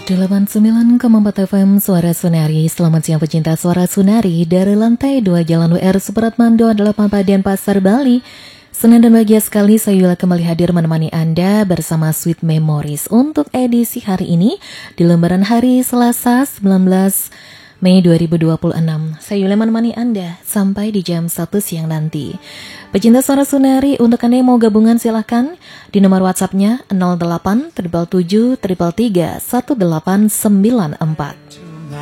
89,4 FM Suara Sunari. Selamat siang pecinta Suara Sunari dari lantai 2 Jalan WR Supratman 28 Padian Pasar Bali. Senang dan bahagia sekali saya Yula kembali hadir menemani Anda bersama Sweet Memories untuk edisi hari ini di lembaran hari Selasa 19 Mei 2026. Saya Yula menemani Anda sampai di jam 1 siang nanti. Pecinta Suara Sunari, untuk Anda yang mau gabungan silahkan di nomor WhatsApp-nya 08 777 333 1894.